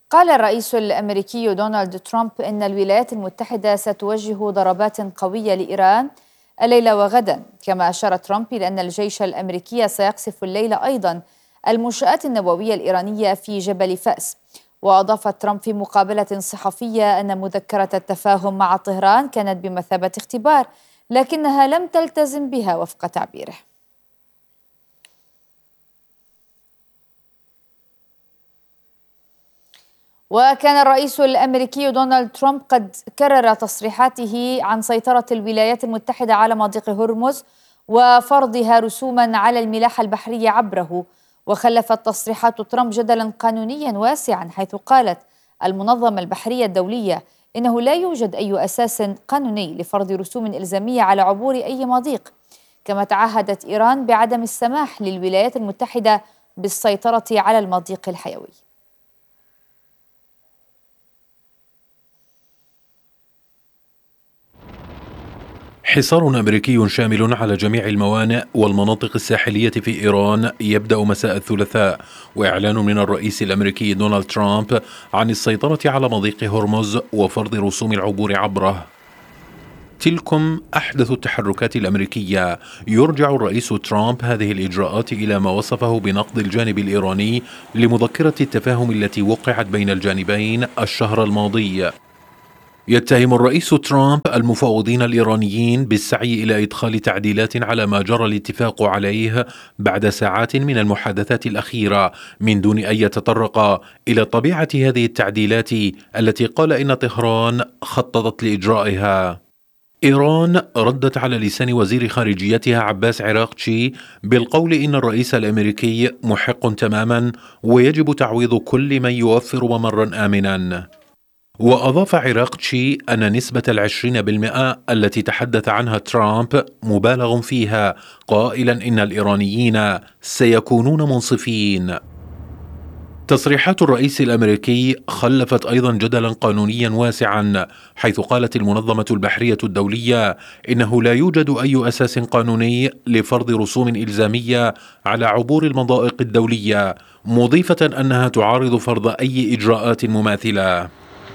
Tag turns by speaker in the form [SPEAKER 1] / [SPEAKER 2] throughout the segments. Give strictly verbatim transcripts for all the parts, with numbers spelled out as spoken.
[SPEAKER 1] قال الرئيس الأمريكي دونالد ترامب إن الولايات المتحدة ستوجه ضربات قوية لإيران الليلة وغدا، كما أشار ترامب إلى أن الجيش الأمريكي سيقصف الليلة أيضا المنشآت النووية الإيرانية في جبل فأس. وأضاف ترامب في مقابلة صحفية أن مذكرة التفاهم مع طهران كانت بمثابة اختبار، لكنها لم تلتزم بها وفق تعبيره. وكان الرئيس الأمريكي دونالد ترامب قد كرر تصريحاته عن سيطرة الولايات المتحدة على مضيق هرمز وفرضها رسوما على الملاحة البحرية عبره. وخلفت تصريحات ترامب جدلا قانونيا واسعا، حيث قالت المنظمة البحرية الدولية إنه لا يوجد أي أساس قانوني لفرض رسوم إلزامية على عبور أي مضيق. كما تعهدت إيران بعدم السماح للولايات المتحدة بالسيطرة على المضيق الحيوي.
[SPEAKER 2] حصار أمريكي شامل على جميع الموانئ والمناطق الساحلية في إيران يبدأ مساء الثلاثاء، وإعلان من الرئيس الأمريكي دونالد ترامب عن السيطرة على مضيق هرمز وفرض رسوم العبور عبره. تلكم أحدث التحركات الأمريكية. يرجع الرئيس ترامب هذه الإجراءات إلى ما وصفه بنقض الجانب الإيراني لمذكرة التفاهم التي وقعت بين الجانبين الشهر الماضي. يتهم الرئيس ترامب المفاوضين الإيرانيين بالسعي إلى إدخال تعديلات على ما جرى الاتفاق عليه بعد ساعات من المحادثات الأخيرة، من دون أن يتطرق إلى طبيعة هذه التعديلات التي قال إن طهران خططت لإجرائها. إيران ردت على لسان وزير خارجيتها عباس عراقچي بالقول إن الرئيس الأمريكي محق تماما ويجب تعويض كل من يوفر ممرا آمنا. وأضاف عراقچي أن نسبة العشرين بالمئة التي تحدث عنها ترامب مبالغ فيها، قائلا إن الإيرانيين سيكونون منصفين. تصريحات الرئيس الأمريكي خلفت أيضا جدلا قانونيا واسعا، حيث قالت المنظمة البحرية الدولية إنه لا يوجد أي أساس قانوني لفرض رسوم إلزامية على عبور المضائق الدولية، مضيفة أنها تعارض فرض أي إجراءات مماثلة.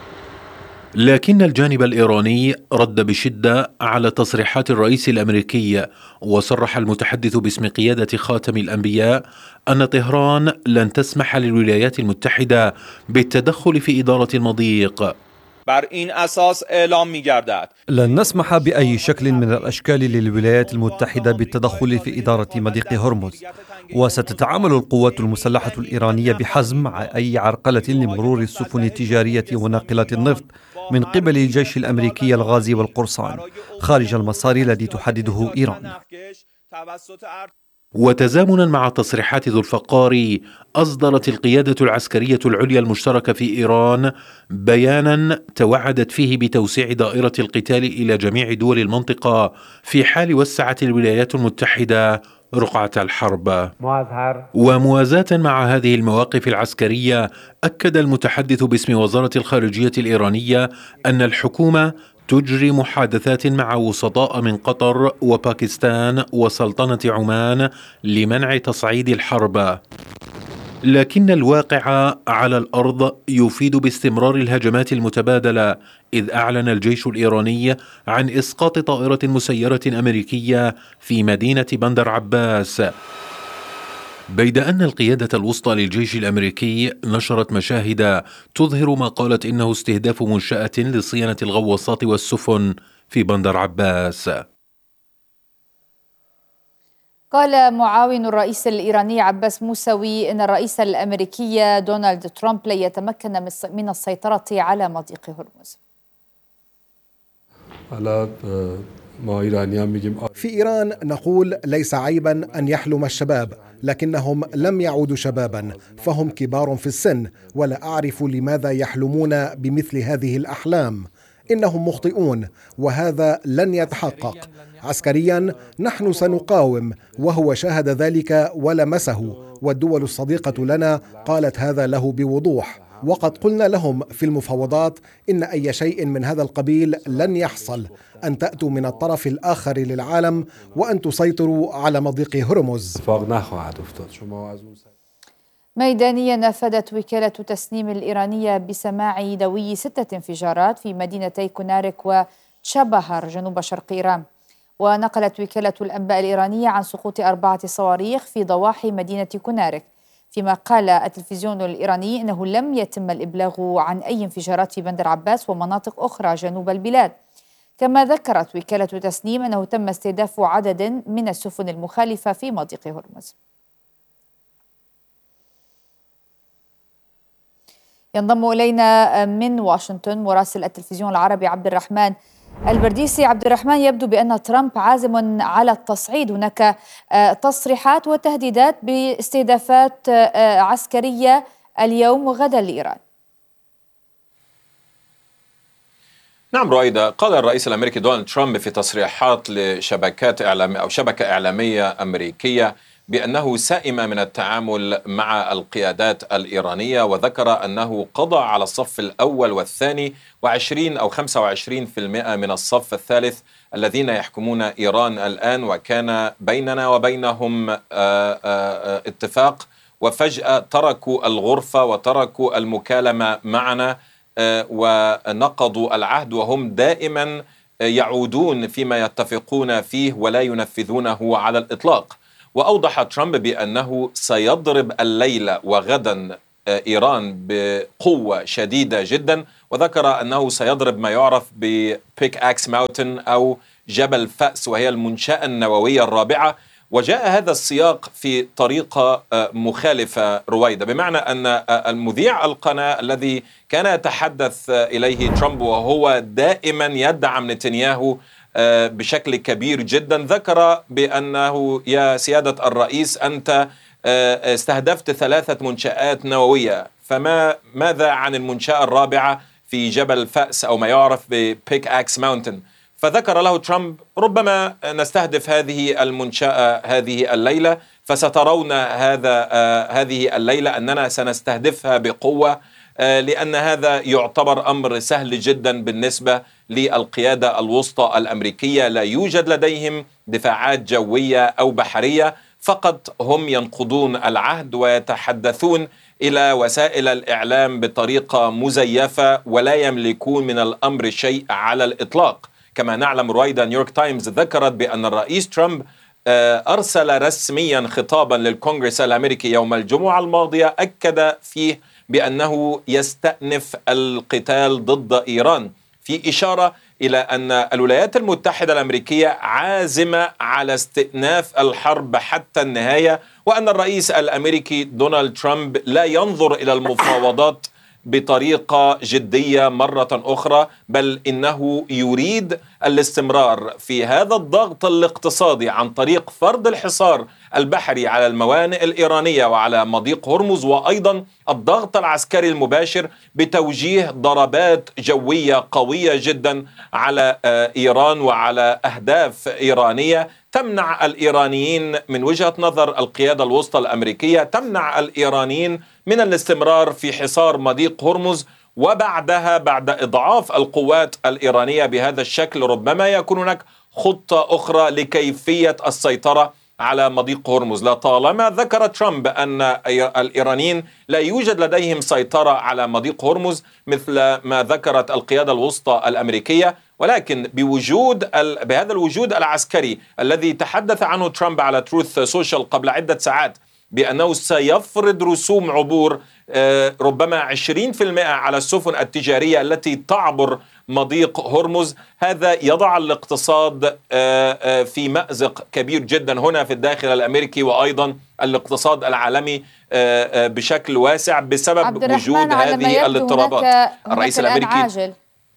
[SPEAKER 2] لكن الجانب الإيراني رد بشدة على تصريحات الرئيس الأمريكي، وصرح المتحدث باسم قيادة خاتم الأنبياء أن طهران لن تسمح للولايات المتحدة بالتدخل في إدارة المضيق.
[SPEAKER 3] بر این اساس اعلام می‌گردد
[SPEAKER 4] لن نسمح بأي شكل من الأشكال للولايات المتحدة بالتدخل في إدارة مضيق هرمز، وستتعامل القوات المسلحة الإيرانية بحزم مع أي عرقلة لمرور السفن التجارية وناقلات النفط من قبل الجيش الأمريكي الغازي والقرصان خارج المسار الذي تحدده إيران.
[SPEAKER 2] وتزامنا مع تصريحات ذو الفقار، أصدرت القيادة العسكرية العليا المشتركة في إيران بيانا توعدت فيه بتوسيع دائرة القتال إلى جميع دول المنطقة في حال وسعت الولايات المتحدة رقعة الحرب. وموازاة مع هذه المواقف العسكرية، أكد المتحدث باسم وزارة الخارجية الإيرانية أن الحكومة تجري محادثات مع وسطاء من قطر وباكستان وسلطنة عمان لمنع تصعيد الحرب، لكن الواقع على الأرض يفيد باستمرار الهجمات المتبادلة، إذ أعلن الجيش الإيراني عن إسقاط طائرة مسيرة أمريكية في مدينة بندر عباس، بيد أن القيادة الوسطى للجيش الأمريكي نشرت مشاهد تظهر ما قالت إنه استهداف منشأة لصيانة الغواصات والسفن في بندر عباس.
[SPEAKER 1] قال معاون الرئيس الإيراني عباس موسوي إن الرئيس الأمريكي دونالد ترامب لا يتمكن من السيطرة على مضيق هرمز.
[SPEAKER 5] في إيران نقول ليس عيبا أن يحلم الشباب، لكنهم لم يعودوا شبابا، فهم كبار في السن، ولا أعرف لماذا يحلمون بمثل هذه الأحلام. إنهم مخطئون وهذا لن يتحقق. عسكريا نحن سنقاوم، وهو شاهد ذلك ولمسه، والدول الصديقة لنا قالت هذا له بوضوح، وقد قلنا لهم في المفاوضات إن أي شيء من هذا القبيل لن يحصل، أن تأتوا من الطرف الآخر للعالم وأن تسيطروا على مضيق هرمز.
[SPEAKER 1] ميدانيا نفذت وكالة تسنيم الإيرانية بسماع دوي ستة انفجارات في مدينتي كونارك وتشابهر جنوب شرق إيران. ونقلت وكالة الأنباء الإيرانية عن سقوط أربعة صواريخ في ضواحي مدينة كونارك، فيما قال التلفزيون الإيراني أنه لم يتم الإبلاغ عن أي انفجارات في بندر عباس ومناطق أخرى جنوب البلاد. كما ذكرت وكالة تسنيم أنه تم استهداف عدد من السفن المخالفة في مضيق هرمز. ينضم إلينا من واشنطن مراسل التلفزيون العربي عبد الرحمن البرديسي. عبد الرحمن، يبدو بأن ترامب عازم على التصعيد، هناك تصريحات وتهديدات باستهدافات عسكرية اليوم وغدا لإيران.
[SPEAKER 6] نعم رويدة، قال الرئيس الأمريكي دونالد ترامب في تصريحات لشبكات إعلامية أو شبكة إعلامية أمريكية بأنه سائم من التعامل مع القيادات الإيرانية، وذكر أنه قضى على الصف الأول والثاني وعشرين أو خمسة وعشرين بالمئة من الصف الثالث الذين يحكمون إيران الآن، وكان بيننا وبينهم اتفاق وفجأة تركوا الغرفة وتركوا المكالمة معنا ونقضوا العهد، وهم دائما يعودون فيما يتفقون فيه ولا ينفذونه على الإطلاق. وأوضح ترامب بأنه سيضرب الليلة وغدا إيران بقوة شديدة جدا، وذكر أنه سيضرب ما يعرف ببيك أكس ماونتن أو جبل فأس، وهي المنشأة النووية الرابعة. وجاء هذا السياق في طريقة مخالفة رويدة، بمعنى أن المذيع القناة الذي كان يتحدث إليه ترامب وهو دائما يدعم نتنياهو بشكل كبير جدا، ذكر بأنه يا سيادة الرئيس أنت استهدفت ثلاثة منشآت نووية، فما ماذا عن المنشأة الرابعة في جبل فأس أو ما يعرف ببيك أكس ماونتن؟ فذكر له ترامب ربما نستهدف هذه المنشأة هذه الليلة، فسترون هذا هذه الليلة أننا سنستهدفها بقوة، لأن هذا يعتبر أمر سهل جدا بالنسبة للقيادة الوسطى الأمريكية. لا يوجد لديهم دفاعات جوية أو بحرية، فقط هم ينقضون العهد ويتحدثون إلى وسائل الإعلام بطريقة مزيفة ولا يملكون من الأمر شيء على الإطلاق. كما نعلم رويدا، نيويورك تايمز ذكرت بأن الرئيس ترامب أرسل رسميا خطابا للكونغرس الأمريكي يوم الجمعة الماضية أكد فيه بأنه يستأنف القتال ضد إيران، في إشارة إلى أن الولايات المتحدة الأمريكية عازمة على استئناف الحرب حتى النهاية، وأن الرئيس الأمريكي دونالد ترامب لا ينظر إلى المفاوضات بطريقة جدية مرة أخرى، بل إنه يريد الاستمرار في هذا الضغط الاقتصادي عن طريق فرض الحصار البحري على الموانئ الإيرانية وعلى مضيق هرمز، وأيضا الضغط العسكري المباشر بتوجيه ضربات جوية قوية جدا على إيران وعلى أهداف إيرانية تمنع الإيرانيين من وجهة نظر القيادة الوسطى الأمريكية، تمنع الإيرانيين من الاستمرار في حصار مضيق هرمز. وبعدها بعد إضعاف القوات الإيرانية بهذا الشكل ربما يكون هناك خطة أخرى لكيفية السيطرة على مضيق هرمز. لطالما ذكر ترامب أن الإيرانيين لا يوجد لديهم سيطرة على مضيق هرمز مثل ما ذكرت القيادة الوسطى الأمريكية، ولكن بوجود بهذا الوجود العسكري الذي تحدث عنه ترامب على تروث سوشيال قبل عدة ساعات بأنه سيفرض رسوم عبور ربما عشرين بالمئة على السفن التجارية التي تعبر مضيق هرمز، هذا يضع الاقتصاد في مأزق كبير جدا هنا في الداخل الأمريكي وأيضا الاقتصاد العالمي بشكل واسع بسبب وجود هذه الاضطرابات.
[SPEAKER 1] الرئيس الأمريكي عاجل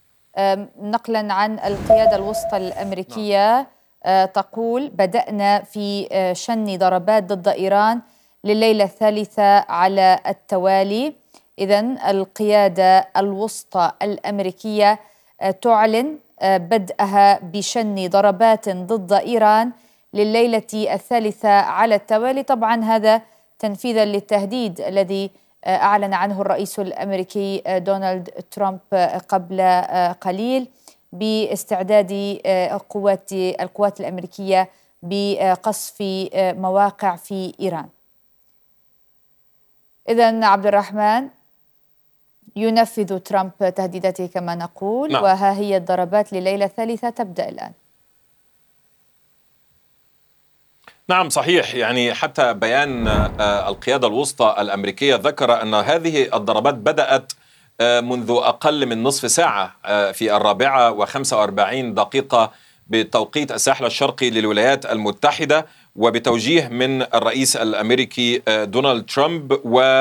[SPEAKER 1] نقلا عن القيادة الوسطى الأمريكية تقول بدأنا في شن ضربات ضد إيران لليلة الثالثة على التوالي. إذن القيادة الوسطى الأمريكية تعلن بدءها بشن ضربات ضد إيران لليلة الثالثة على التوالي، طبعا هذا تنفيذا للتهديد الذي أعلن عنه الرئيس الأمريكي دونالد ترامب قبل قليل باستعداد قوات القوات الأمريكية بقصف مواقع في إيران. إذن عبد الرحمن، ينفذ ترامب تهديداته كما نقول. نعم. وها هي الضربات لليلة الثالثة تبدأ الآن.
[SPEAKER 6] نعم صحيح، يعني حتى بيان القيادة الوسطى الأمريكية ذكر أن هذه الضربات بدأت منذ أقل من نصف ساعة في الرابعة وخمسة وأربعين دقيقة بتوقيت الساحل الشرقي للولايات المتحدة، وبتوجيه من الرئيس الأمريكي دونالد ترامب.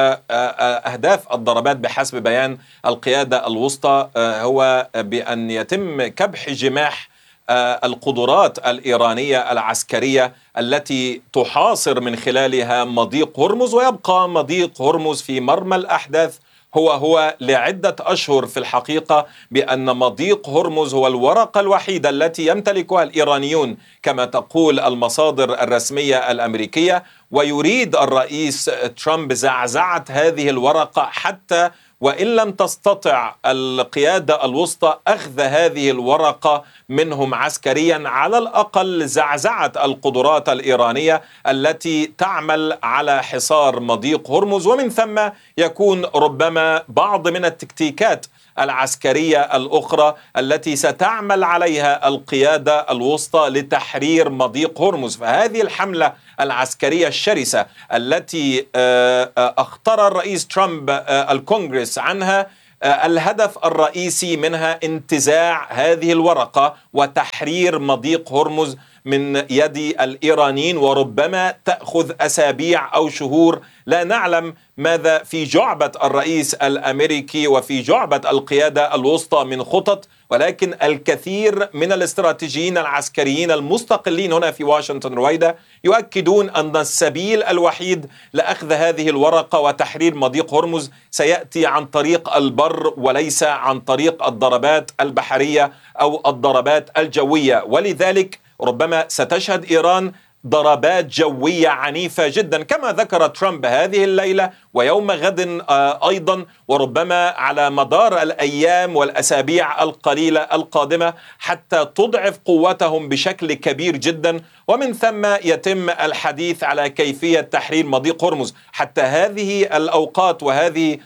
[SPEAKER 6] وأهداف الضربات بحسب بيان القيادة الوسطى هو بأن يتم كبح جماح القدرات الإيرانية العسكرية التي تحاصر من خلالها مضيق هرمز، ويبقى مضيق هرمز في مرمى الأحداث هو هو لعدة أشهر في الحقيقة، بأن مضيق هرمز هو الورقة الوحيدة التي يمتلكها الإيرانيون كما تقول المصادر الرسمية الأمريكية، ويريد الرئيس ترامب زعزعة هذه الورقة حتى وإن لم تستطع القيادة الوسطى أخذ هذه الورقة منهم عسكريا، على الأقل زعزعة القدرات الإيرانية التي تعمل على حصار مضيق هرمز، ومن ثم يكون ربما بعض من التكتيكات العسكرية الأخرى التي ستعمل عليها القيادة الوسطى لتحرير مضيق هرمز. فهذه الحملة العسكرية الشرسة التي اختار الرئيس ترامب الكونغرس عنها، الهدف الرئيسي منها انتزاع هذه الورقة وتحرير مضيق هرمز من يد الإيرانيين، وربما تأخذ أسابيع أو شهور. لا نعلم ماذا في جعبة الرئيس الأمريكي وفي جعبة القيادة الوسطى من خطط، ولكن الكثير من الاستراتيجيين العسكريين المستقلين هنا في واشنطن رويدة يؤكدون أن السبيل الوحيد لأخذ هذه الورقة وتحرير مضيق هرمز سيأتي عن طريق البر وليس عن طريق الضربات البحرية أو الضربات الجوية. ولذلك ربما ستشهد إيران ضربات جوية عنيفة جدا كما ذكر ترامب هذه الليلة ويوم غد أيضا، وربما على مدار الأيام والأسابيع القليلة القادمة حتى تضعف قوتهم بشكل كبير جدا، ومن ثم يتم الحديث على كيفية تحرير مضيق هرمز. حتى هذه الأوقات وهذه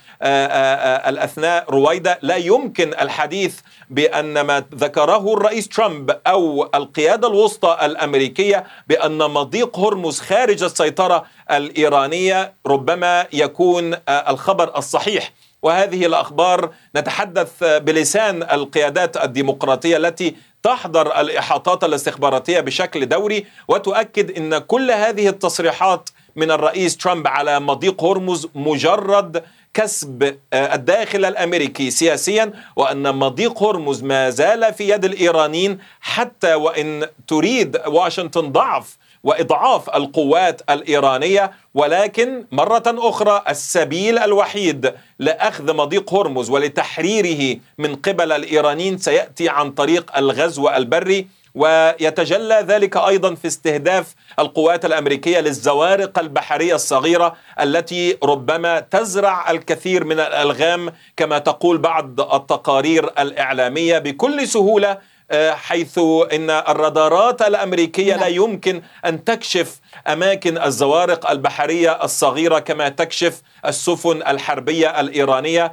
[SPEAKER 6] الأثناء رويدة لا يمكن الحديث بأن ما ذكره الرئيس ترامب أو القيادة الوسطى الأمريكية بأن مضيق هرمز خارج السيطرة الإيرانية ربما يكون الخبر الصحيح. وهذه الأخبار نتحدث بلسان القيادات الديمقراطية التي تحضر الإحاطات الاستخباراتية بشكل دوري، وتؤكد أن كل هذه التصريحات من الرئيس ترامب على مضيق هرمز مجرد كسب الداخل الأمريكي سياسيا، وأن مضيق هرمز ما زال في يد الإيرانيين حتى وإن تريد واشنطن ضعف وإضعاف القوات الإيرانية. ولكن مرة أخرى السبيل الوحيد لأخذ مضيق هرمز ولتحريره من قبل الإيرانيين سيأتي عن طريق الغزو البري، ويتجلى ذلك أيضا في استهداف القوات الأمريكية للزوارق البحرية الصغيرة التي ربما تزرع الكثير من الألغام كما تقول بعض التقارير الإعلامية بكل سهولة، حيث إن الرادارات الأمريكية لا يمكن أن تكشف أماكن الزوارق البحرية الصغيرة كما تكشف السفن الحربية الإيرانية.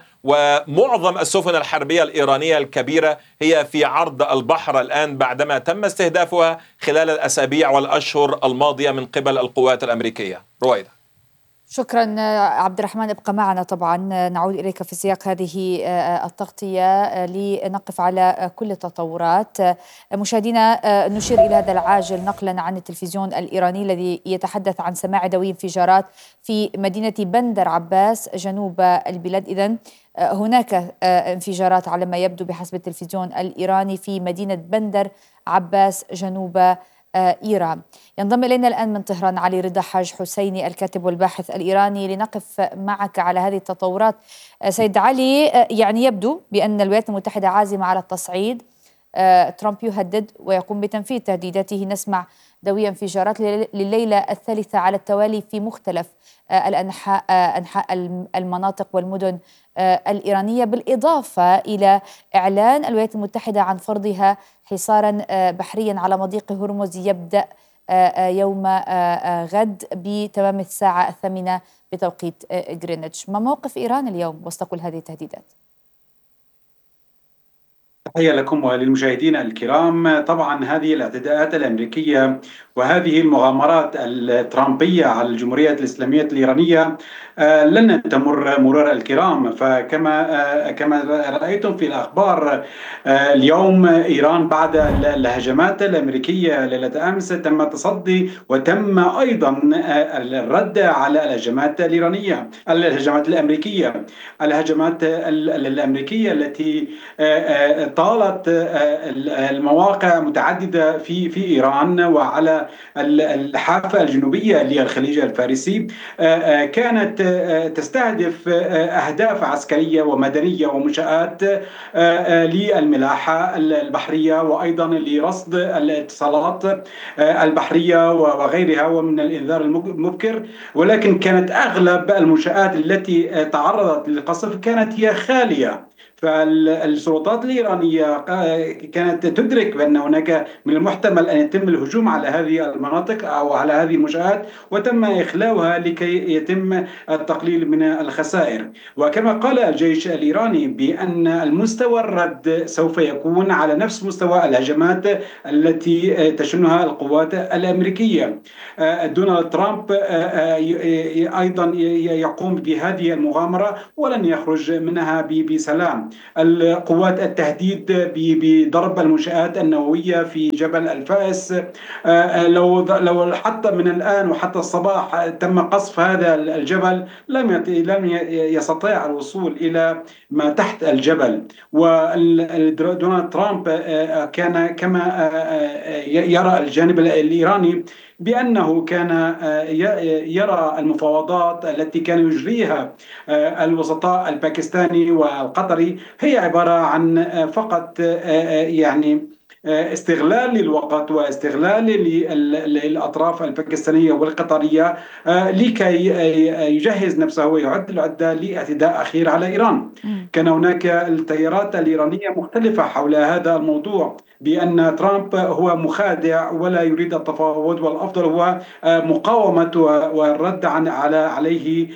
[SPEAKER 6] ومعظم السفن الحربية الإيرانية الكبيرة هي في عرض البحر الآن بعدما تم استهدافها خلال الأسابيع والأشهر الماضية من قبل القوات الأمريكية. رويدة.
[SPEAKER 1] شكرا عبد الرحمن، ابقى معنا طبعا، نعود إليك في سياق هذه التغطية لنقف على كل التطورات. مشاهدينا، نشير إلى هذا العاجل نقلا عن التلفزيون الإيراني الذي يتحدث عن سماع دوي انفجارات في مدينة بندر عباس جنوب البلاد. إذن هناك انفجارات على ما يبدو بحسب التلفزيون الإيراني في مدينة بندر عباس جنوب إيران. ينضم إلينا الآن من طهران علي رضا حاج حسيني الكاتب والباحث الإيراني لنقف معك على هذه التطورات. سيد علي، يعني يبدو بأن الولايات المتحدة عازمة على التصعيد، ترامب يهدد ويقوم بتنفيذ تهديداته، نسمع دوي انفجارات لليلة الثالثة على التوالي في مختلف الأنحاء أنحاء المناطق والمدن الإيرانية، بالإضافة إلى إعلان الولايات المتحدة عن فرضها حصارا بحريا على مضيق هرمز يبدأ يوم غد بتمام الساعة الثامنة بتوقيت غرينتش. ما موقف إيران اليوم وسط كل هذه التهديدات؟
[SPEAKER 7] تحية لكم وللمشاهدين الكرام. طبعا هذه الاعتداءات الأمريكية وهذه المغامرات الترامبية على الجمهورية الإسلامية الإيرانية لن تمر مرور الكرام. فكما كما رأيتم في الأخبار اليوم، إيران بعد الهجمات الأمريكية ليلة أمس تم التصدي وتم أيضا الرد على الهجمات الإيرانية الهجمات الأمريكية الهجمات الأمريكية التي طالت المواقع متعددة في في إيران وعلى الحافة الجنوبية للخليج الفارسي، كانت تستهدف أهداف عسكرية ومدنية ومنشآت للملاحة البحرية وأيضا لرصد الاتصالات البحرية وغيرها ومن الإنذار المبكر. ولكن كانت أغلب المنشآت التي تعرضت للقصف كانت هي خالية. فالسلطات الإيرانية كانت تدرك بأن هناك من المحتمل أن يتم الهجوم على هذه المناطق أو على هذه المنشآت، وتم إخلاؤها لكي يتم التقليل من الخسائر. وكما قال الجيش الإيراني بأن المستوى الرد سوف يكون على نفس مستوى الهجمات التي تشنها القوات الأمريكية. دونالد ترامب أيضا يقوم بهذه المغامرة ولن يخرج منها بسلام. القوات التهديد بضرب المنشآت النووية في جبل الفائس، لو لو حتى من الآن وحتى الصباح تم قصف هذا الجبل لم لم يستطيع الوصول إلى ما تحت الجبل. ودونالد ترامب كان كما يرى الجانب الإيراني بأنه كان يرى المفاوضات التي كان يجريها الوسطاء الباكستاني والقطري هي عبارة عن فقط يعني استغلال للوقت واستغلال للأطراف الباكستانية والقطرية لكي يجهز نفسه ويعد العدة لاعتداء أخير على إيران. كان هناك التيارات الإيرانية مختلفة حول هذا الموضوع، بأن ترامب هو مخادع ولا يريد التفاوض، والأفضل هو مقاومة والرد عن على عليه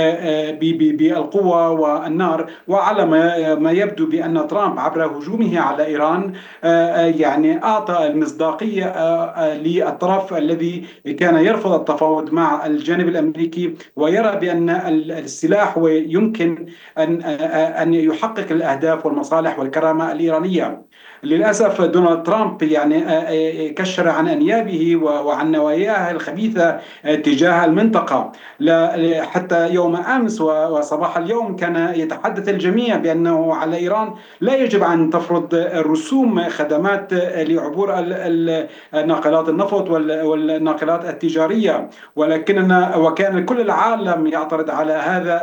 [SPEAKER 7] بالقوة والنار. وعلى ما يبدو بأن ترامب عبر هجومه على إيران يعني أعطى المصداقية للطرف الذي كان يرفض التفاوض مع الجانب الأمريكي ويرى بأن السلاح يمكن أن أن يحقق الأهداف والمصالح والكرامة الإيرانية. للأسف دونالد ترامب يعني كشر عن أنيابه وعن نواياه الخبيثة تجاه المنطقة. حتى يوم أمس وصباح اليوم كان يتحدث الجميع بأنه على إيران لا يجب أن تفرض رسوم خدمات لعبور ناقلات النفط والناقلات التجارية، ولكننا وكان كل العالم يعترض على هذا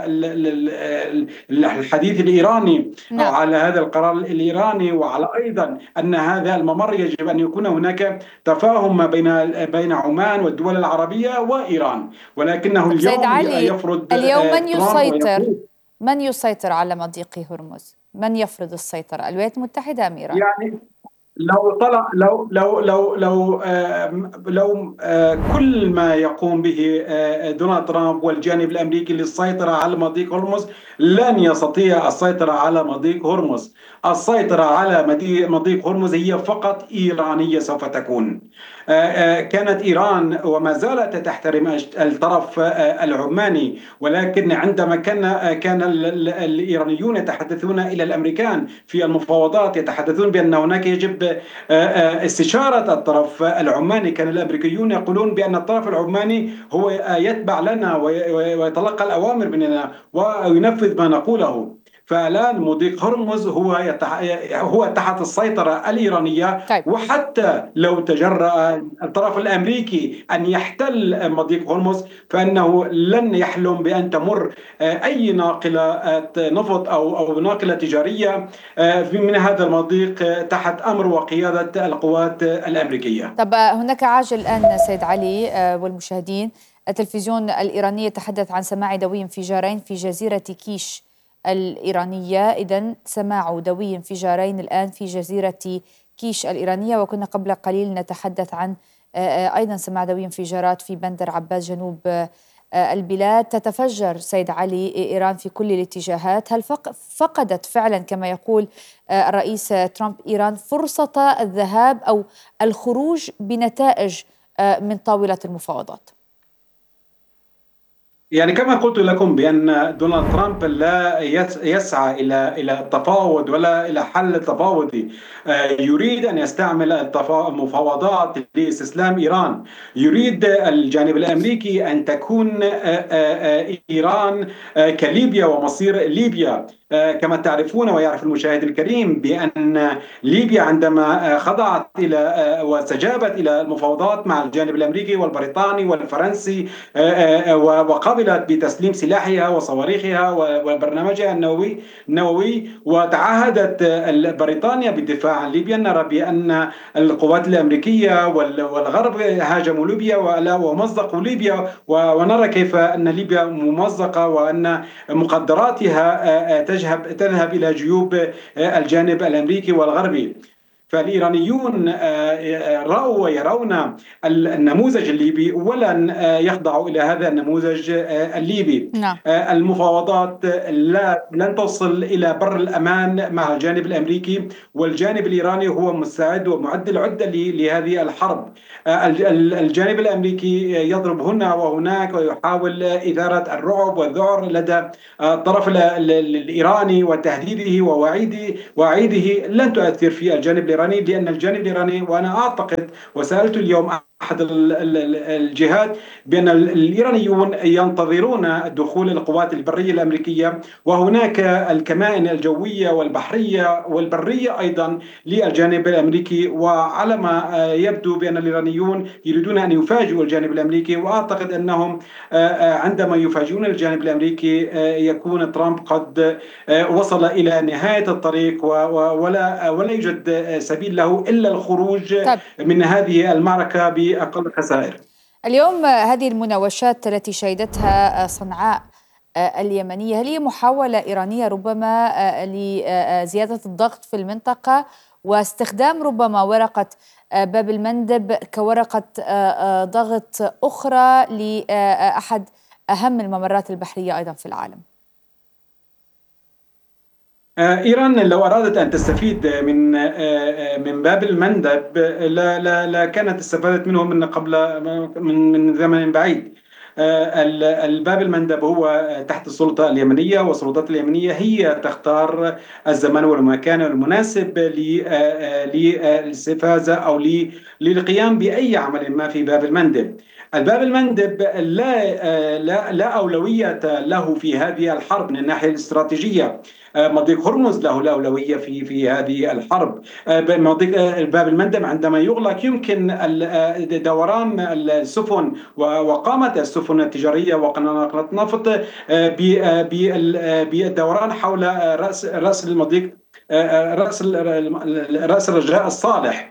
[SPEAKER 7] الحديث الإيراني أو على هذا القرار الإيراني، وعلى أيضا أن هذا الممر يجب أن يكون هناك تفاهم بين بين عمان والدول العربية وإيران. ولكنه اليوم يفرض
[SPEAKER 1] اليوم من يسيطر من يسيطر على مضيق هرمز؟ من يفرض السيطرة، الولايات المتحدة أم إيران؟
[SPEAKER 7] يعني لو طلع لو لو لو لو آه لو آه كل ما يقوم به آه دونالد ترامب والجانب الامريكي للسيطره على مضيق هرمز لن يستطيع السيطره على مضيق هرمز. السيطره على مضيق هرمز هي فقط ايرانيه سوف تكون. آه آه كانت ايران وما زالت تحترم الطرف آه العماني، ولكن عندما كان آه كان الايرانيون يتحدثون الى الامريكان في المفاوضات يتحدثون بان هناك يجب استشارة الطرف العماني، كان الأمريكيون يقولون بأن الطرف العماني هو يتبع لنا ويتلقى الأوامر مننا وينفذ ما نقوله. فالآن مضيق هرمز هو يتح... هو تحت السيطرة الإيرانية. طيب. وحتى لو تجرأ الطرف الأمريكي أن يحتل مضيق هرمز فإنه لن يحلم بأن تمر أي ناقلة نفط أو أو ناقلة تجارية من هذا المضيق تحت أمر وقيادة القوات الأمريكية.
[SPEAKER 1] طب هناك عاجل الآن سيد علي والمشاهدين، التلفزيون الإيراني يتحدث عن سماع دوي انفجارين في جزيرة كيش الإيرانية. إذن سماع دوي انفجارين الآن في جزيرة كيش الإيرانية، وكنا قبل قليل نتحدث عن أيضا سمعنا بانفجارات في بندر عباس جنوب البلاد. تتفجر سيد علي إيران في كل الاتجاهات. هل فقدت فعلا كما يقول الرئيس ترامب إيران فرصة الذهاب أو الخروج بنتائج من طاولة المفاوضات؟
[SPEAKER 7] يعني كما قلت لكم بأن دونالد ترامب لا يسعى إلى إلى التفاوض ولا إلى حل تفاوضي، يريد أن يستعمل المفاوضات لاستسلام إيران. يريد الجانب الأمريكي أن تكون إيران كليبيا ومصير ليبيا. كما تعرفون ويعرف المشاهد الكريم بأن ليبيا عندما خضعت إلى واستجابت إلى المفاوضات مع الجانب الأمريكي والبريطاني والفرنسي وقبلت بتسليم سلاحها وصواريخها وبرنامجها النووي النووي وتعهدت بريطانيا بالدفاع عن ليبيا، نرى بأن القوات الأمريكية والغرب هاجموا ليبيا ومزقوا ليبيا، ونرى كيف أن ليبيا ممزقة وأن مقدراتها تذهب تذهب إلى جيوب الجانب الأمريكي والغربي. فالإيرانيون رأوا ويرون النموذج الليبي ولن يخضعوا إلى هذا النموذج الليبي.
[SPEAKER 1] نعم.
[SPEAKER 7] المفاوضات لا لن تصل إلى بر الأمان مع الجانب الأمريكي، والجانب الإيراني هو مستعد ومعد العدة لهذه الحرب. الجانب الأمريكي يضرب هنا وهناك ويحاول إثارة الرعب والذعر لدى الطرف الإيراني وتهديده ووعيده وعيده لن تؤثر في الجانب الإيراني، لأن الجانب الإيراني، وأنا أعتقد وسألت اليوم أحد الجهات بأن الإيرانيون ينتظرون دخول القوات البرية الأمريكية، وهناك الكمائن الجوية والبحرية والبرية أيضا للجانب الأمريكي، وعلى ما يبدو بأن الإيرانيون يريدون أن يفاجئوا الجانب الأمريكي، وأعتقد أنهم عندما يفاجئون الجانب الأمريكي يكون ترامب قد وصل إلى نهاية الطريق ولا ولا يوجد سبيل له إلا الخروج طب. من هذه المعركة بأقل خسائر.
[SPEAKER 1] اليوم هذه المناوشات التي شهدتها صنعاء اليمنية، هل هي محاولة إيرانية ربما لزيادة الضغط في المنطقة واستخدام ربما ورقة باب المندب كورقة ضغط أخرى لأحد أهم الممرات البحرية أيضا في العالم؟
[SPEAKER 7] إيران لو أرادت أن تستفيد من من باب المندب لا لا لا كانت استفادت منه من قبل من من زمن بعيد. الباب المندب هو تحت السلطة اليمنية، والسلطات اليمنية هي تختار الزمان والمكان المناسب للاستفادة أو للقيام بأي عمل ما في باب المندب. الباب المندب لا لا لا أولوية له في هذه الحرب من الناحية الاستراتيجية. مضيق هرمز له الأولوية في في هذه الحرب. مضيق باب المندب عندما يغلق يمكن دوران السفن وقامة السفن التجارية وقناة نفط بالدوران حول رأس رأس المضيق، رأس رأس الرجاء الصالح،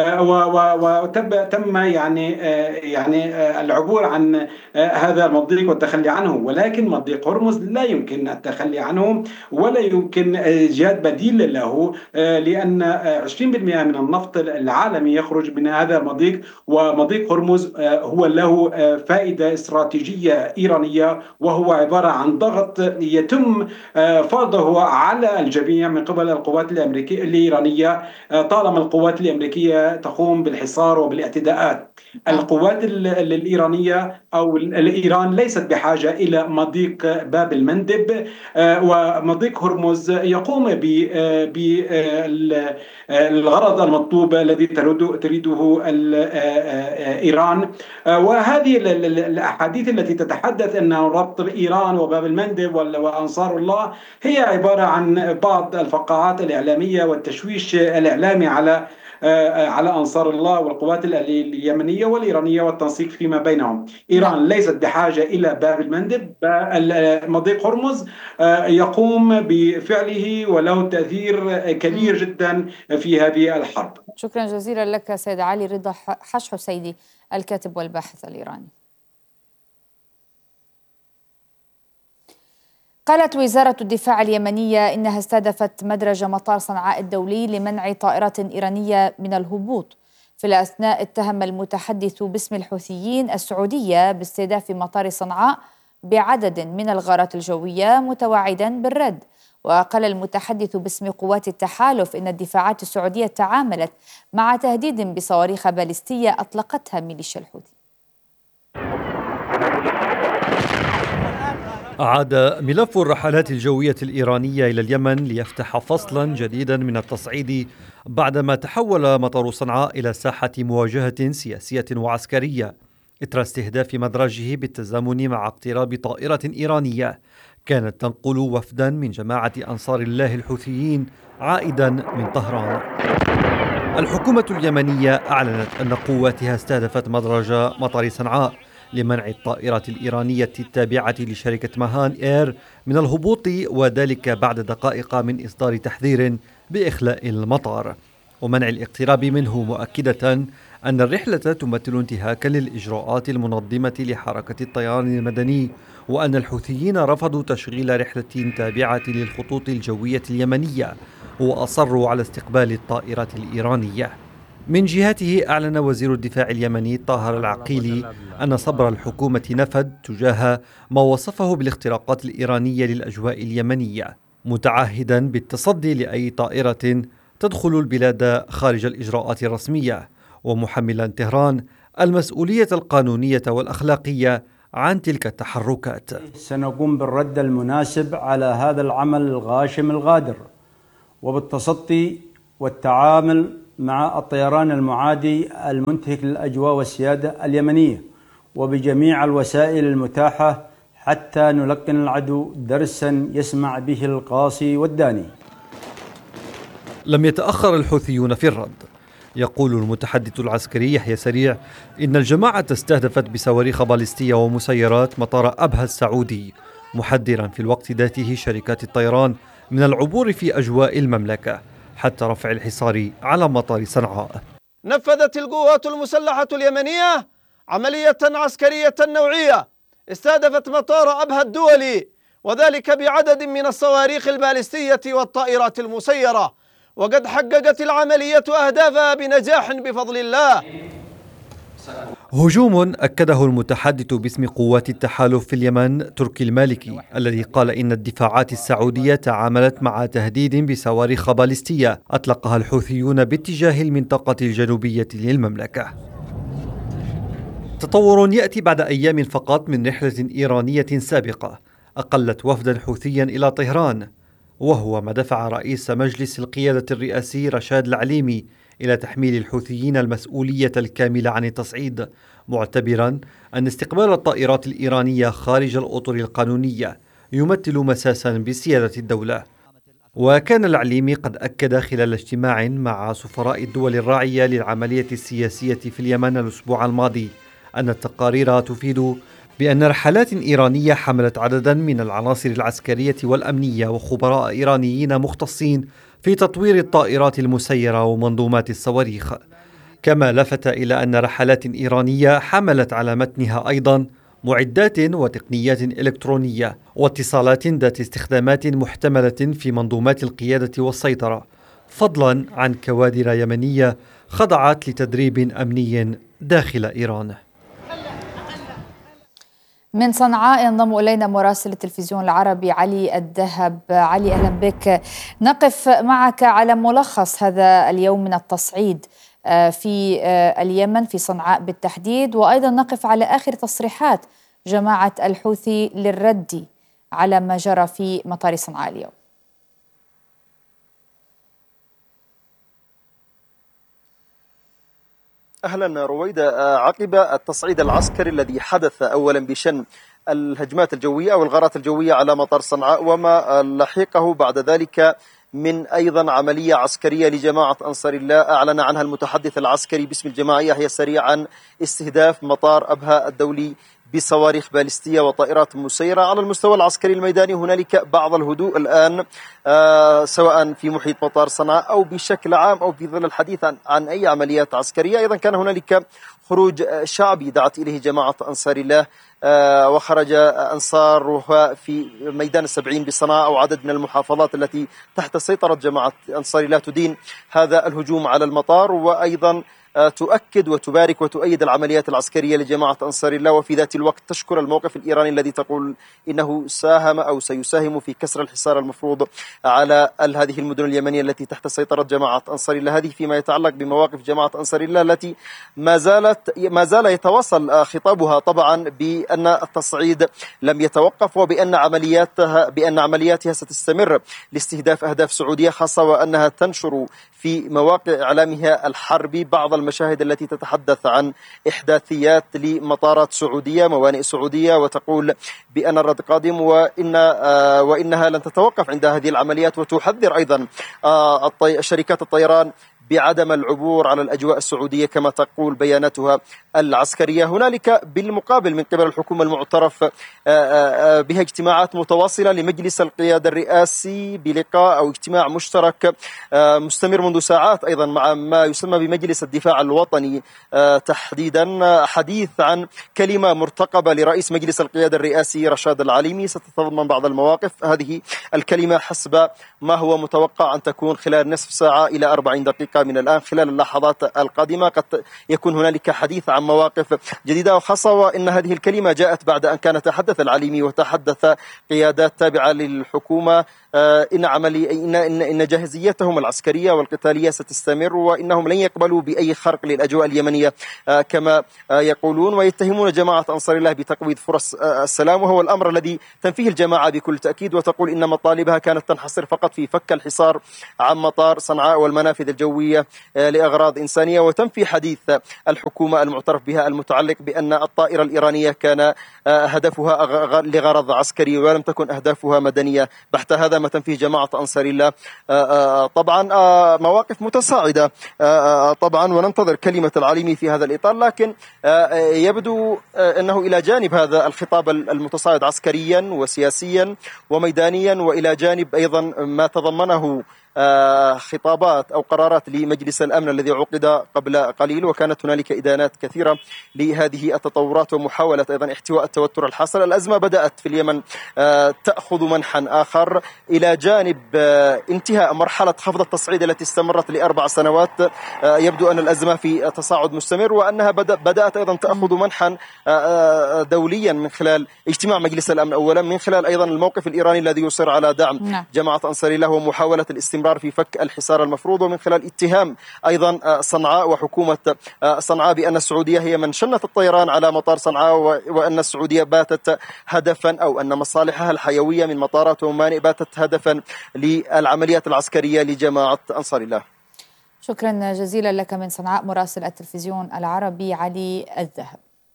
[SPEAKER 7] وتم يعني يعني العبور عن هذا المضيق والتخلي عنه، ولكن مضيق هرمز لا يمكن التخلي عنه ولا يمكن إيجاد بديل له، لأن عشرين بالمئة من النفط العالمي يخرج من هذا المضيق، ومضيق هرمز هو له فائدة استراتيجية إيرانية، وهو عبارة عن ضغط يتم فرضه على الجميع من قبل القوات الأمريكية الإيرانية طالما القوات الأمريكية تقوم بالحصار وبالاعتداءات. القوات الإيرانية أو الإيران ليست بحاجة إلى مضيق باب المندب، ومضيق هرمز يقوم بالغرض المطلوب الذي تريده إيران. وهذه الأحاديث التي تتحدث أن ربط إيران وباب المندب وأنصار الله هي عبارة عن بعض الفقاعات الإعلامية والتشويش الإعلامي على على أنصار الله والقوات اليمنية والإيرانية والتنسيق فيما بينهم. إيران ليست بحاجة إلى باب المندب. مضيق هرمز يقوم بفعله وله تأثير كبير جدا في هذه الحرب.
[SPEAKER 1] شكرا جزيلا لك سيد علي رضا حش حسيدي الكاتب والباحث الإيراني. قالت وزارة الدفاع اليمنية إنها استهدفت مدرج مطار صنعاء الدولي لمنع طائرات إيرانية من الهبوط. في الأثناء اتهم المتحدث باسم الحوثيين السعودية باستهداف مطار صنعاء بعدد من الغارات الجوية متوعدا بالرد. وقال المتحدث باسم قوات التحالف إن الدفاعات السعودية تعاملت مع تهديد بصواريخ باليستية أطلقتها ميليشيا الحوثي.
[SPEAKER 4] أعاد ملف الرحلات الجوية الإيرانية إلى اليمن ليفتح فصلا جديدا من التصعيد بعدما تحول مطار صنعاء إلى ساحة مواجهة سياسية وعسكرية إثر استهداف مدرجه بالتزامن مع اقتراب طائرة إيرانية كانت تنقل وفدا من جماعة أنصار الله الحوثيين عائدا من طهران. الحكومة اليمنية أعلنت أن قواتها استهدفت مدرج مطار صنعاء لمنع الطائرة الإيرانية التابعة لشركة مهان إير من الهبوط، وذلك بعد دقائق من إصدار تحذير بإخلاء المطار ومنع الاقتراب منه، مؤكدة أن الرحلة تمثل انتهاكا للإجراءات المنظمة لحركة الطيران المدني، وأن الحوثيين رفضوا تشغيل رحلة تابعة للخطوط الجوية اليمنية وأصروا على استقبال الطائرة الإيرانية. من جهته أعلن وزير الدفاع اليمني طاهر العقيلي أن صبر الحكومة نفد تجاه ما وصفه بالاختراقات الإيرانية للأجواء اليمنية، متعهدا بالتصدي لأي طائرة تدخل البلاد خارج الإجراءات الرسمية، ومحملا طهران المسؤولية القانونية والأخلاقية عن تلك التحركات.
[SPEAKER 8] سنقوم بالرد المناسب على هذا العمل الغاشم الغادر، وبالتصدي والتعامل مع الطيران المعادي المنتهك للأجواء والسيادة اليمنية، وبجميع الوسائل المتاحة حتى نلقن العدو درسا يسمع به القاصي والداني.
[SPEAKER 4] لم يتأخر الحوثيون في الرد. يقول المتحدث العسكري يحيى سريع إن الجماعة استهدفت بصواريخ باليستية ومسيرات مطار أبها السعودي، محذرا في الوقت ذاته شركات الطيران من العبور في أجواء المملكة حتى رفع الحصار على مطار صنعاء.
[SPEAKER 9] نفذت القوات المسلحة اليمنية عملية عسكرية نوعية استهدفت مطار أبها الدولي، وذلك بعدد من الصواريخ البالستية والطائرات المسيرة، وقد حققت العملية أهدافها بنجاح بفضل الله.
[SPEAKER 4] هجوم أكده المتحدث باسم قوات التحالف في اليمن تركي المالكي، الذي قال إن الدفاعات السعودية تعاملت مع تهديد بصواريخ باليستية أطلقها الحوثيون باتجاه المنطقة الجنوبية للمملكة. تطور يأتي بعد أيام فقط من رحلة إيرانية سابقة أقلت وفدا حوثيا إلى طهران، وهو ما دفع رئيس مجلس القيادة الرئاسي رشاد العليمي إلى تحميل الحوثيين المسؤولية الكاملة عن التصعيد، معتبرا أن استقبال الطائرات الإيرانية خارج الأطر القانونية يمثل مساسا بسيادة الدولة. وكان العليمي قد أكد خلال اجتماع مع سفراء الدول الراعية للعملية السياسية في اليمن الأسبوع الماضي أن التقارير تفيد بأن رحلات إيرانية حملت عددا من العناصر العسكرية والأمنية وخبراء إيرانيين مختصين في تطوير الطائرات المسيرة ومنظومات الصواريخ، كما لفت إلى أن رحلات إيرانية حملت على متنها أيضا معدات وتقنيات إلكترونية واتصالات ذات استخدامات محتملة في منظومات القيادة والسيطرة، فضلا عن كوادر يمنية خضعت لتدريب أمني داخل إيران.
[SPEAKER 1] من صنعاء ينضم إلينا مراسل التلفزيون العربي علي الذهب. علي، أهلا بك. نقف معك على ملخص هذا اليوم من التصعيد في اليمن في صنعاء بالتحديد، وأيضا نقف على آخر تصريحات جماعة الحوثي للرد على ما جرى في مطار صنعاء اليوم.
[SPEAKER 10] أهلا رويدة. عقب التصعيد العسكري الذي حدث أولا بشن الهجمات الجوية أو الغارات الجوية على مطار صنعاء، وما لحقه بعد ذلك من أيضا عملية عسكرية لجماعة أنصار الله أعلن عنها المتحدث العسكري باسم الجماعة يحيى سريع عن استهداف مطار أبها الدولي بصواريخ باليستية وطائرات مسيرة. على المستوى العسكري الميداني هنالك بعض الهدوء الآن، آه سواء في محيط مطار صنعاء أو بشكل عام أو في ظل الحديث عن, عن أي عمليات عسكرية. أيضا كان هنالك خروج شعبي دعت إليه جماعة أنصار الله، آه وخرج أنصارها في ميدان السبعين بصنعاء وعدد من المحافظات التي تحت سيطرة جماعة أنصار الله تدين هذا الهجوم على المطار. وأيضا تؤكد وتبارك وتؤيد العمليات العسكرية لجماعة أنصار الله، وفي ذات الوقت تشكر الموقف الإيراني الذي تقول إنه ساهم أو سيساهم في كسر الحصار المفروض على هذه المدن اليمنية التي تحت سيطرة جماعة أنصار الله. هذه فيما يتعلق بمواقف جماعة أنصار الله التي ما زالت ما زال يتواصل خطابها طبعا بأن التصعيد لم يتوقف، وبأن عملياتها بأن عملياتها ستستمر لاستهداف أهداف سعودية خاصة، وأنها تنشر في مواقع إعلامها الحربي بعض المشاهد التي تتحدث عن إحداثيات لمطارات سعودية، موانئ سعودية، وتقول بأن الرد قادم وإن آه وإنها لن تتوقف عند هذه العمليات، وتحذر أيضا آه شركات الطيران بعدم العبور على الأجواء السعودية كما تقول بياناتها العسكرية. هنالك بالمقابل من قبل الحكومة المعترف بها اجتماعات متواصلة لمجلس القيادة الرئاسي بلقاء أو اجتماع مشترك مستمر منذ ساعات أيضا مع ما يسمى بمجلس الدفاع الوطني، تحديدا حديث عن كلمة مرتقبة لرئيس مجلس القيادة الرئاسي رشاد العليمي ستتضمن بعض المواقف. هذه الكلمة حسب ما هو متوقع أن تكون خلال نصف ساعة إلى أربعين دقيقة من الآن. خلال اللحظات القادمة قد يكون هنالك حديث عن مواقف جديدة وخاصة، وإن هذه الكلمة جاءت بعد أن كان تحدث العليمي وتحدث قيادات تابعة للحكومة إن عملي إن إن إن جاهزيتهم العسكرية والقتالية ستستمر، وإنهم لن يقبلوا بأي خرق للأجواء اليمنية كما يقولون، ويتهمون جماعة أنصار الله بتقويض فرص السلام، وهو الأمر الذي تنفيه الجماعة بكل تأكيد، وتقول إن مطالبها كانت تنحصر فقط في فك الحصار عن مطار صنعاء والمنافذ الجوية لأغراض إنسانية، وتنفي حديث الحكومة المعترف بها المتعلق بأن الطائرة الإيرانية كان هدفها لغرض عسكري ولم تكن أهدافها مدنية بحتى. هذا ما تنفيه جماعة أنصار الله. طبعا مواقف متصاعدة طبعا، وننتظر كلمة العليمي في هذا الإطار، لكن يبدو أنه إلى جانب هذا الخطاب المتصاعد عسكريا وسياسيا وميدانيا، وإلى جانب أيضا ما تضمنه خطابات أو قرارات لمجلس الأمن الذي عقد قبل قليل، وكانت هنالك إدانات كثيرة لهذه التطورات ومحاولة أيضا احتواء التوتر الحاصل. الأزمة بدأت في اليمن تأخذ منحا آخر إلى جانب انتهاء مرحلة خفض التصعيد التي استمرت لأربع سنوات. يبدو أن الأزمة في تصاعد مستمر، وأنها بدأت أيضا تأخذ منحا دوليا من خلال اجتماع مجلس الأمن أولا، من خلال أيضا الموقف الإيراني الذي يصر على دعم جماعة أنصار الله ومحاولة الاستمرار في فك الحصار المفروض، ومن خلال اتهام أيضا صنعاء وحكومة صنعاء بأن السعودية هي من شنت الطيران على مطار صنعاء، وأن السعودية باتت هدفا أو أن مصالحها الحيوية من مطارات وموانئ باتت هدفا للعمليات العسكرية لجماعة أنصار الله.
[SPEAKER 1] شكرا جزيلا لك من صنعاء مراسل التلفزيون العربي علي الذهب.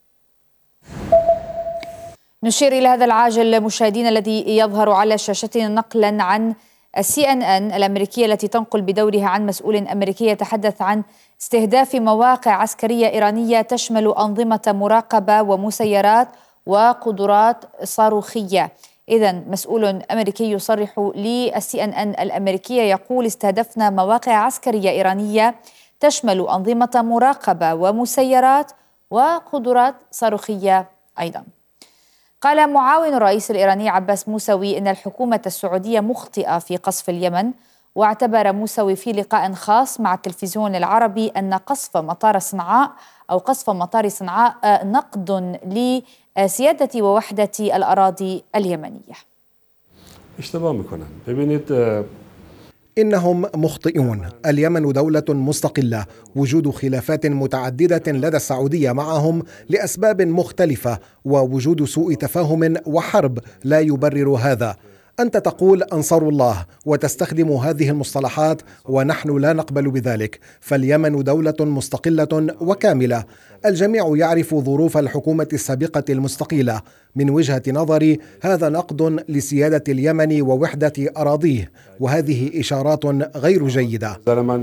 [SPEAKER 1] نشير إلى هذا العاجل مشاهدينا الذي يظهر على شاشتنا نقلا عن السي ان ان الأمريكية التي تنقل بدورها عن مسؤول أمريكي يتحدث عن استهداف مواقع عسكرية إيرانية تشمل أنظمة مراقبة ومسيرات وقدرات صاروخية. إذن مسؤول أمريكي يصرح للسي ان ان الأمريكية يقول استهدفنا مواقع عسكرية إيرانية تشمل أنظمة مراقبة ومسيرات وقدرات صاروخية أيضا. قال معاون الرئيس الإيراني عباس موسوي إن الحكومة السعودية مخطئة في قصف اليمن، واعتبر موسوي في لقاء خاص مع التلفزيون العربي أن قصف مطار صنعاء أو قصف مطار صنعاء نقد لسيادة ووحدة الأراضي اليمنية.
[SPEAKER 11] اشتباه میکنن. ببینید
[SPEAKER 5] إنهم مخطئون. اليمن دولة مستقلة، وجود خلافات متعددة لدى السعودية معهم لأسباب مختلفة ووجود سوء تفاهم وحرب لا يبرر هذا. أنت تقول أنصار الله وتستخدم هذه المصطلحات ونحن لا نقبل بذلك، فاليمن دولة مستقلة وكاملة. الجميع يعرف ظروف الحكومة السابقة المستقلة. من وجهة نظري هذا نقد لسيادة اليمن ووحدة أراضيه، وهذه إشارات غير جيدة.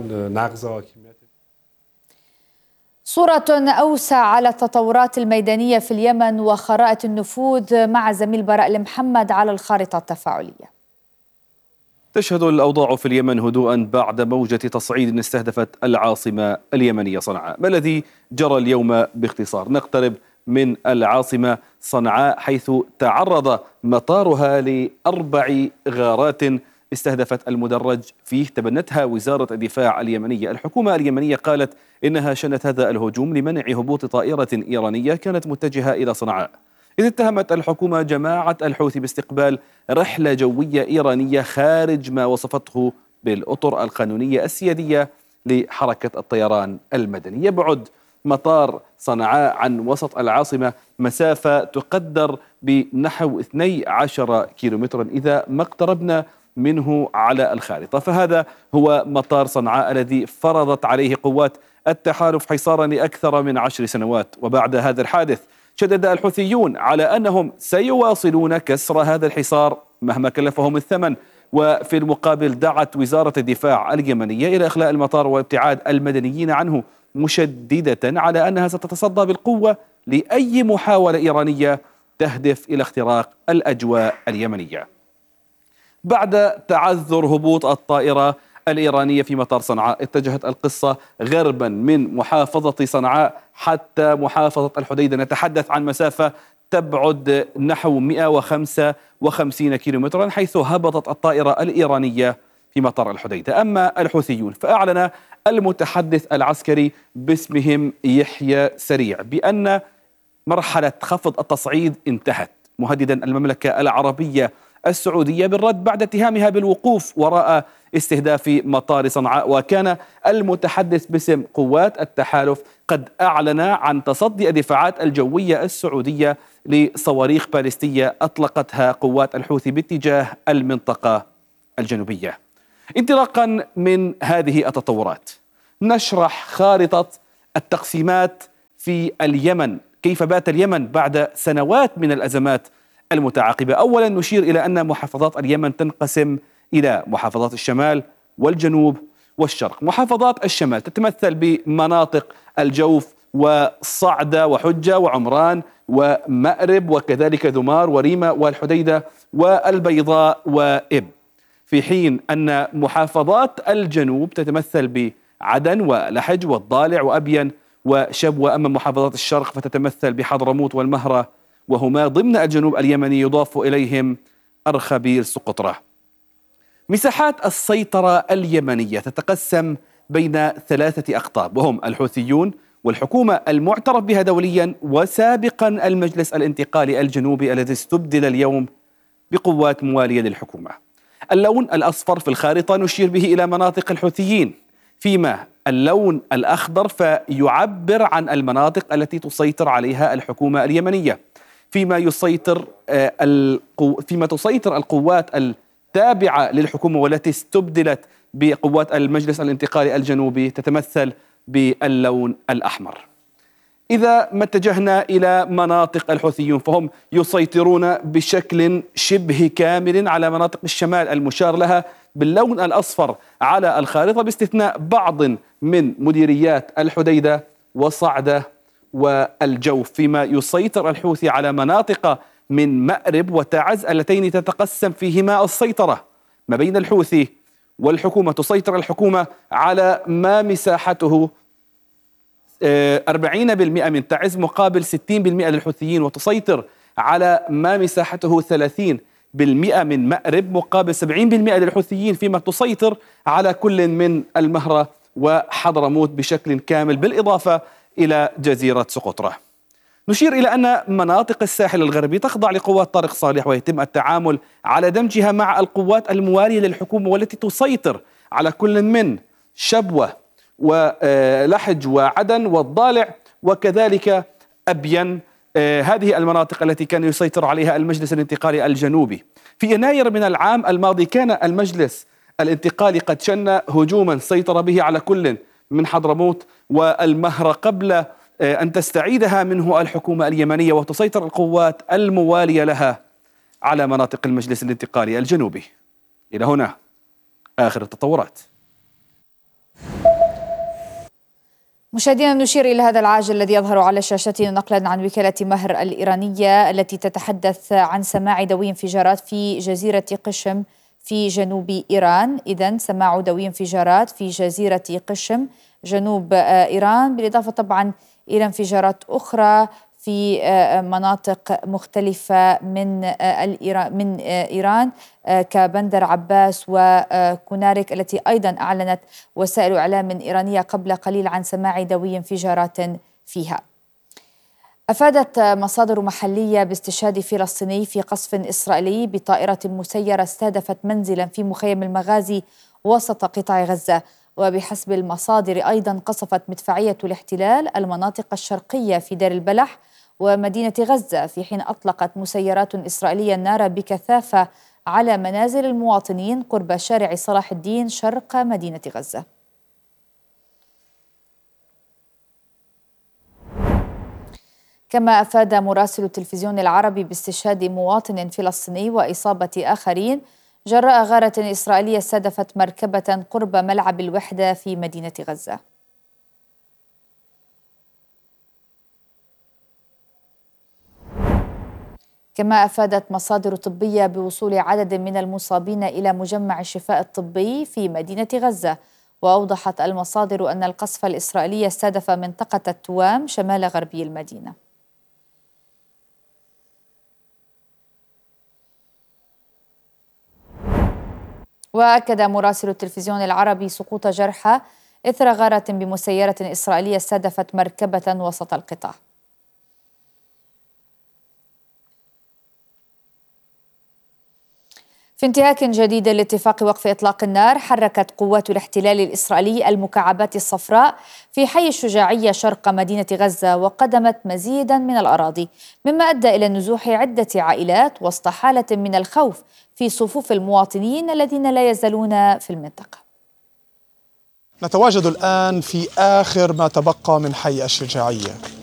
[SPEAKER 1] صورة أوسع على التطورات الميدانية في اليمن وخرائط النفوذ مع زميل براء المحمد على الخارطة التفاعلية.
[SPEAKER 12] تشهد الأوضاع في اليمن هدوءا بعد موجة تصعيد استهدفت العاصمة اليمنية صنعاء. ما الذي جرى اليوم باختصار؟ نقترب من العاصمة صنعاء حيث تعرض مطارها لأربع غارات استهدفت المدرج فيه تبنتها وزارة الدفاع اليمنية. الحكومة اليمنية قالت إنها شنت هذا الهجوم لمنع هبوط طائرة إيرانية كانت متجهة إلى صنعاء، إذ اتهمت الحكومة جماعة الحوثي باستقبال رحلة جوية إيرانية خارج ما وصفته بالأطر القانونية السيادية لحركة الطيران المدني. يبعد مطار صنعاء عن وسط العاصمة مسافة تقدر بنحو اثني عشر كيلومترا إذا ما اقتربنا منه على الخارطة، فهذا هو مطار صنعاء الذي فرضت عليه قوات التحالف حصارا لأكثر من عشر سنوات. وبعد هذا الحادث شدد الحوثيون على أنهم سيواصلون كسر هذا الحصار مهما كلفهم الثمن، وفي المقابل دعت وزارة الدفاع اليمنية إلى إخلاء المطار وابتعاد المدنيين عنه، مشددة على أنها ستتصدى بالقوة لأي محاولة إيرانية تهدف إلى اختراق الأجواء اليمنية. بعد تعذر هبوط الطائرة الإيرانية في مطار صنعاء، اتجهت القصة غربا من محافظة صنعاء حتى محافظة الحديدة، نتحدث عن مسافة تبعد نحو مئة وخمسة وخمسين كيلومترا، حيث هبطت الطائرة الإيرانية في مطار الحديدة. أما الحوثيون فأعلن المتحدث العسكري باسمهم يحيى سريع بأن مرحلة خفض التصعيد انتهت، مهددا المملكة العربية السعودية بالرد بعد اتهامها بالوقوف وراء استهداف مطار صنعاء. وكان المتحدث باسم قوات التحالف قد أعلن عن تصدي الدفاعات الجوية السعودية لصواريخ باليستية أطلقتها قوات الحوثي باتجاه المنطقة الجنوبية. انطلاقا من هذه التطورات نشرح خارطة التقسيمات في اليمن، كيف بات اليمن بعد سنوات من الأزمات المتعاقبة. أولا نشير إلى أن محافظات اليمن تنقسم إلى محافظات الشمال والجنوب والشرق. محافظات الشمال تتمثل بمناطق الجوف وصعدة وحجة وعمران ومأرب وكذلك ذمار وريمة والحديدة والبيضاء وإب، في حين أن محافظات الجنوب تتمثل بعدن ولحج والضالع وأبين وشبوة. أما محافظات الشرق فتتمثل بحضرموت والمهرة، وهما ضمن الجنوب اليمني يضاف إليهم أرخبيل سقطرى. مساحات السيطرة اليمنية تتقسم بين ثلاثة أقطاب، وهم الحوثيون والحكومة المعترف بها دوليا، وسابقا المجلس الانتقالي الجنوبي الذي استبدل اليوم بقوات موالية للحكومة. اللون الأصفر في الخارطة نشير به إلى مناطق الحوثيين، فيما اللون الأخضر فيعبر عن المناطق التي تسيطر عليها الحكومة اليمنية، فيما يسيطر فيما تسيطر القوات التابعة للحكومة والتي استبدلت بقوات المجلس الانتقالي الجنوبي تتمثل باللون الأحمر. إذا ما اتجهنا إلى مناطق الحوثيون فهم يسيطرون بشكل شبه كامل على مناطق الشمال المشار لها باللون الأصفر على الخارطة، باستثناء بعض من مديريات الحديدة وصعدة والجوف، فيما يسيطر الحوثي على مناطق من مأرب وتعز اللتين تتقسم فيهما السيطرة ما بين الحوثي والحكومة. تسيطر الحكومة على ما مساحته أربعين بالمئة من تعز مقابل ستين بالمئة للحوثيين، وتسيطر على ما مساحته ثلاثين بالمئة من مأرب مقابل سبعين بالمئة للحوثيين، فيما تسيطر على كل من المهرة وحضرموت بشكل كامل، بالإضافة إلى جزيرة سقطرى. نشير إلى أن مناطق الساحل الغربي تخضع لقوات طارق صالح، ويتم التعامل على دمجها مع القوات الموالية للحكومة والتي تسيطر على كل من شبوة ولحج وعدن والضالع وكذلك أبين، هذه المناطق التي كان يسيطر عليها المجلس الانتقالي الجنوبي. في يناير من العام الماضي كان المجلس الانتقالي قد شن هجوما سيطر به على كل من حضرموت والمهرة قبل أن تستعيدها منه الحكومة اليمنية وتسيطر القوات الموالية لها على مناطق المجلس الانتقالي الجنوبي. إلى هنا آخر التطورات.
[SPEAKER 1] مشاهدينا نشير إلى هذا العاجل الذي يظهر على شاشتنا نقلا عن وكالة مهر الإيرانية التي تتحدث عن سماع دوي انفجارات في جزيرة قشم في جنوب إيران. إذن سماع دوي انفجارات في جزيرة قشم جنوب إيران، بالإضافة طبعا إلى انفجارات أخرى في مناطق مختلفة من من إيران كبندر عباس وكونارك التي أيضا أعلنت وسائل إعلام إيرانية قبل قليل عن سماع دوي انفجارات فيها. أفادت مصادر محلية باستشهاد فلسطيني في قصف إسرائيلي بطائرة مسيرة استهدفت منزلا في مخيم المغازي وسط قطاع غزة. وبحسب المصادر أيضا قصفت مدفعية الاحتلال المناطق الشرقية في دير البلح ومدينة غزة، في حين أطلقت مسيرات إسرائيلية النار بكثافة على منازل المواطنين قرب شارع صلاح الدين شرق مدينة غزة. كما أفاد مراسل التلفزيون العربي باستشهاد مواطن فلسطيني وإصابة آخرين جراء غارة إسرائيلية استهدفت مركبة قرب ملعب الوحدة في مدينة غزة. كما أفادت مصادر طبية بوصول عدد من المصابين إلى مجمع الشفاء الطبي في مدينة غزة. وأوضحت المصادر أن القصف الإسرائيلي استهدف منطقة التوام شمال غربي المدينة. وأكد مراسل التلفزيون العربي سقوط جرحى إثر غارة بمسيرة إسرائيلية استهدفت مركبة وسط القطاع. في انتهاك جديد لاتفاق وقف إطلاق النار، حركت قوات الاحتلال الإسرائيلي المكعبات الصفراء في حي الشجاعية شرق مدينة غزة وقدمت مزيدا من الأراضي، مما أدى إلى نزوح عدة عائلات وسط حالة من الخوف في صفوف المواطنين الذين لا يزالون في المنطقة.
[SPEAKER 13] نتواجد الآن في آخر ما تبقى من حي الشجاعية.